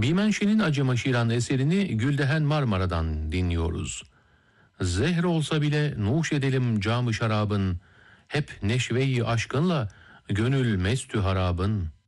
Bimenşe'nin Acıma Şiran eserini Güldehen Marmara'dan dinliyoruz. Zehr olsa bile nuş edelim cam-ı şarabın, hep neşve-i aşkınla gönül mestü harabın.